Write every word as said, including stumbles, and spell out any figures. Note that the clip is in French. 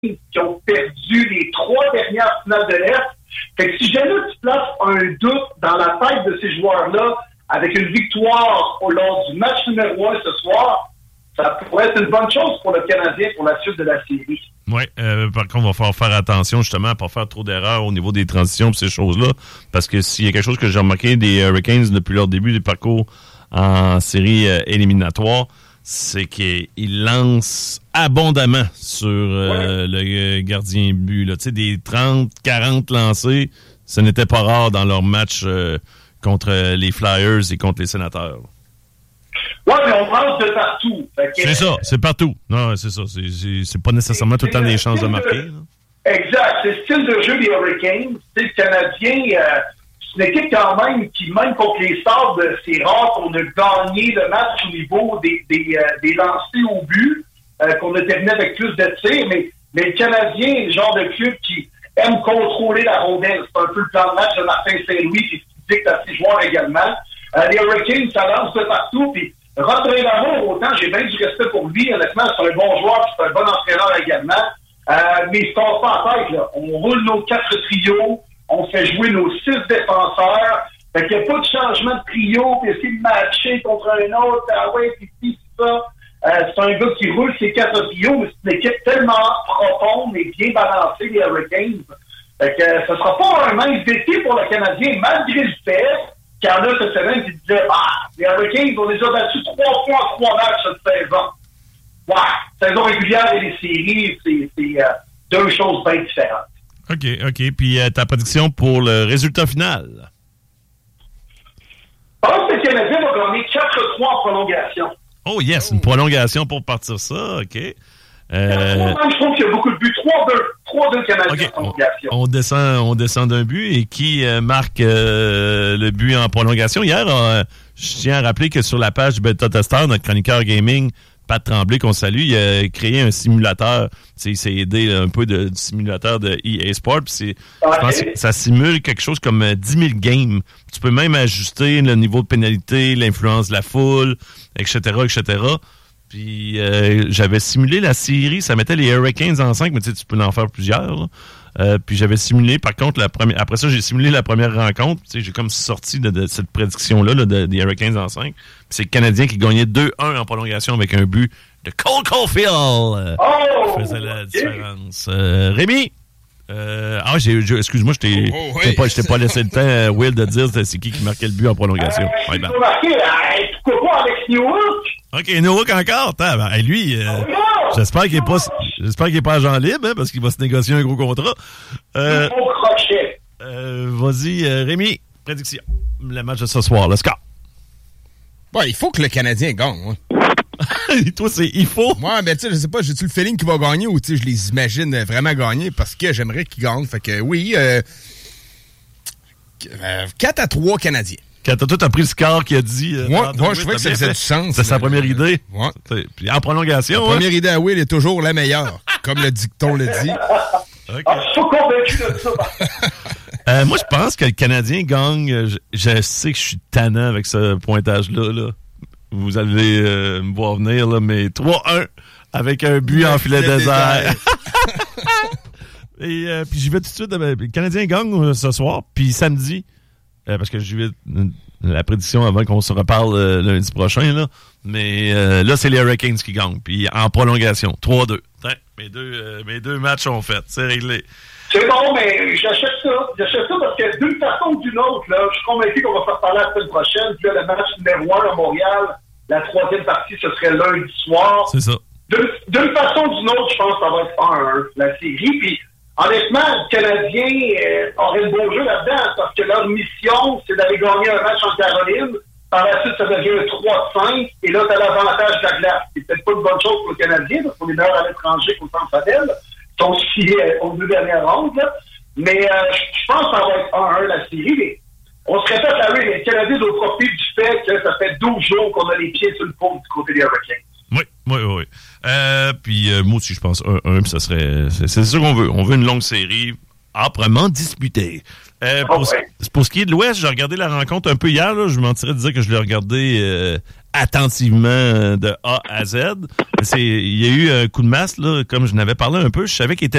qui ont perdu les trois dernières finales de l'Est. Fait que si jamais tu places un doute dans la tête de ces joueurs-là, avec une victoire au lors du match numéro un ce soir, ça pourrait être une bonne chose pour le Canadien pour la suite de la série. Oui, euh, par contre, on va falloir faire attention justement à ne pas faire trop d'erreurs au niveau des transitions et ces choses-là, parce que s'il y a quelque chose que j'ai remarqué des Hurricanes depuis leur début du parcours en série euh, éliminatoire, c'est qu'ils lancent abondamment sur euh, ouais. le gardien de but. Là. Tu sais, des trente, quarante lancés, ce n'était pas rare dans leur match euh, contre les Flyers et contre les Sénateurs. Oui, mais on lance de partout. Que, c'est ça, c'est partout. Non, c'est ça. C'est, c'est, c'est pas nécessairement tout le temps des chances de marquer. De, exact. C'est le style de jeu des Hurricanes. C'est le Canadien... Euh, c'est une équipe quand même qui, même contre les Sabres, c'est rare qu'on a gagné le match au niveau des, des, euh, des lancers au but, euh, qu'on a terminé avec plus de tirs, mais, mais le Canadien est le genre de club qui aime contrôler la rondelle. C'est un peu le plan de match de Martin Saint-Louis qui dicte à ses joueurs également. Euh, les Hurricanes, ça lance de partout, puis Rodrigo Lamour, autant j'ai bien du respect pour lui, honnêtement, c'est un bon joueur, c'est un bon entraîneur également, euh, mais il se passe pas en tête, là. On roule nos quatre trios, on fait jouer nos six défenseurs. Fait qu'il n'y a pas de changement de trio, puis essayer de matcher contre un autre, ah ouais, puis puis ça. Euh, c'est un gars qui roule ses quatre trios, mais c'est une équipe tellement profonde et bien balancée, les Hurricanes. Fait que euh, ce sera pas un mince défi pour le Canadien, malgré le fait qu'il y en a cette semaine qui disaient, ah, les Hurricanes ont déjà battu trois fois en trois matchs cette saison. Ouais, saison régulière et les séries, c'est, c'est euh, deux choses bien différentes. OK, OK. Puis euh, ta prédiction pour le résultat final? Je pense que le Canadien va gagner quatre trois en prolongation. Oh yes, une prolongation pour partir ça, OK. Euh... Je trouve qu'il y a beaucoup de buts. trois deux. trois deux Canadiens okay. en prolongation. On, on, descend, on descend d'un but. Et qui euh, marque euh, le but en prolongation? Hier, euh, je tiens à rappeler que sur la page du Beta Tester, notre chroniqueur gaming, Pat Tremblay, qu'on salue, il a créé un simulateur. Il s'est aidé un peu de, du simulateur de E A Sport. Puis c'est, okay. Je pense que ça simule quelque chose comme dix mille games. Tu peux même ajuster le niveau de pénalité, l'influence de la foule, et cetera, et cetera. Puis euh, j'avais simulé la série. Ça mettait les Hurricanes en cinq, mais tu sais, tu peux en faire plusieurs. Euh, puis j'avais simulé, par contre, la première. Après ça, j'ai simulé la première rencontre. Tu sais, j'ai comme sorti de, de cette prédiction-là là, de, des Hurricanes en cinq. Puis c'est le Canadien qui gagnait deux un en prolongation avec un but de Cole Caulfield. Euh, oh! Faisait la différence. Euh, Rémi! Euh, ah, j'ai, j'ai, excuse-moi, je t'ai, oh, oui. pas, je t'ai pas laissé le temps, Will, de dire c'est qui qui marquait le but en prolongation. Euh, ouais, ben. marqué, euh, pourquoi pas avec Newhook? OK, Newhook encore. Ben, lui, euh, oh, j'espère qu'il est pas, j'espère qu'il est pas agent libre, hein, parce qu'il va se négocier un gros contrat. Euh, un gros crochet. Euh, vas-y, euh, Rémi, prédiction. Le match de ce soir, le score. Bon, il faut que le Canadien gagne. Hein. Toi, c'est il faut. Moi, ben, tu sais, je sais pas, j'ai-tu le feeling qu'il va gagner ou, tu sais, je les imagine vraiment gagner parce que j'aimerais qu'ils gagnent. Fait que, oui, euh, euh, quatre à trois Canadiens. Quand toi, t'as pris le score qu'il a dit. Euh, moi, moi je trouvais que ça faisait du sens. C'est sa première idée. Ouais. Puis en prolongation. La hein? première idée à Will est toujours la meilleure, comme le dicton le dit. Okay. Ah, je suis pas convaincu de ça. euh, moi, je pense que le Canadien gagne. Je, je sais que je suis tannant avec ce pointage-là, là. Vous allez euh, me voir venir, là, mais trois un avec un but en filet désert. Et euh, puis j'y vais tout de suite. Euh, le Canadien gagne euh, ce soir, puis samedi, euh, parce que j'y vais euh, la prédiction avant qu'on se reparle euh, lundi prochain, là. Mais euh, là, c'est les Hurricanes qui gagnent, puis en prolongation, trois deux. Hein, mes, deux euh, mes deux matchs sont faits, c'est réglé. C'est bon, mais j'achète ça. J'achète ça parce que d'une façon ou d'une autre, là, je suis convaincu qu'on va faire parler la semaine prochaine. Puis là, le match numéro un à Montréal, la troisième partie, ce serait lundi soir. C'est ça. D'une, d'une façon ou d'une autre, je pense que ça va être un un, la série. Puis honnêtement, le Canadien euh, aurait le beau jeu là-dedans parce que leur mission, c'est d'aller gagner un match en Caroline. Par la suite, ça devient un trois cinq. Et là, tu as l'avantage de la glace. C'est peut-être pas une bonne chose pour le Canadien parce qu'on est meilleur à l'étranger qu'au Centre Bell. Sont filés aux deux dernières rondes, là. Mais euh, je pense que ça va être un un la série. Mais on se répète, Larry, les Canadiens doivent profiter du fait que ça fait douze jours qu'on a les pieds sur le pont du côté des Hurricanes. Oui, oui, oui. Euh, puis euh, moi aussi, je pense un un, puis ça serait... C'est, c'est ça qu'on veut. On veut une longue série âprement disputée. Euh, pour, okay. pour ce qui est de l'Ouest, j'ai regardé la rencontre un peu hier. Là, je mentirais de dire que je l'ai regardé euh, attentivement de A à Z. C'est, il y a eu un coup de masse, là, comme je n'avais parlé un peu. Je savais qu'il était